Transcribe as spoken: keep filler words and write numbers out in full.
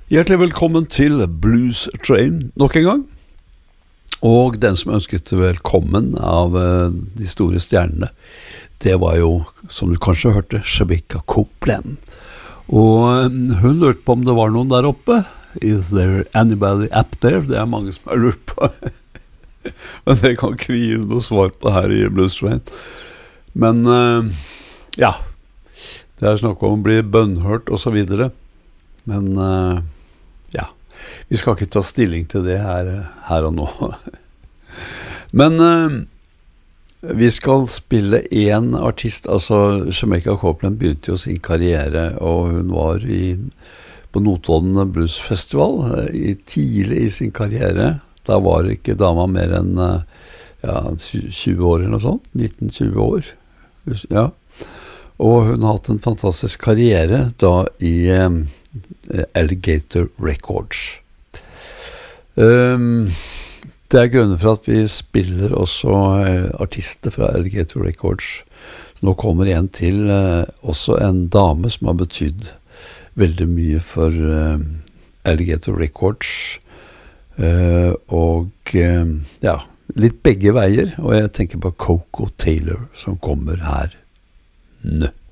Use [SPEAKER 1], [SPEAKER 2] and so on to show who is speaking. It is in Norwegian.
[SPEAKER 1] Hjertelig velkommen til Blues Train nok en gang. Og den som ønsket velkommen av uh, de store stjernene, det var jo, som du kanskje hørte, Shabika Copeland. Og um, hun lurte på om det var noen der oppe. Is there anybody up there? Det er mange som har lurt på. Men det kan ikke vi gi noe svar på her i Blues Train. Men uh, ja, det er snakk om å bli bønnhørt og så videre. Men uh, ja, vi skal ikke ta stilling til det her, her og nå. Men uh, vi skal spille en artist, altså Shabika Copeland begynte jo sin karriere, og hun var i, på Notodden Blues Festival uh, i, tidlig i sin karriere. Da var ikke dama mer enn uh, ja, tjue år eller noe sånt, nitten til tjue år. Ja. Og hun har hatt en fantastisk karriere da i um, Alligator Records. Um, det er grunnen for at vi spiller også uh, artister fra Alligator Records. Så nå kommer en til, uh, også en dame som har betydd veldig mye for uh, Alligator Records. Uh, og uh, ja, litt begge veier, og jeg tenker på Coco Taylor som kommer her nå.